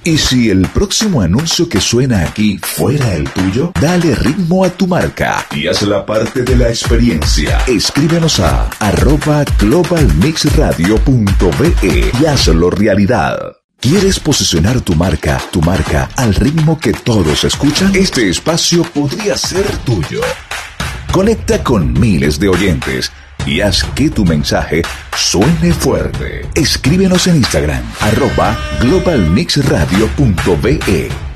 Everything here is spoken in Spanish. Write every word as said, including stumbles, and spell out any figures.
¿Y si el próximo anuncio que suena aquí fuera el tuyo? Dale ritmo a tu marca y hazla parte de la experiencia. Escríbenos a arroba globalmixradio.be y hazlo realidad. ¿Quieres posicionar tu marca, tu marca, al ritmo que todos escuchan? Este espacio podría ser tuyo. Conecta con miles de oyentes y haz que tu mensaje suene fuerte. Escríbenos en Instagram, arroba globalmixradio.be.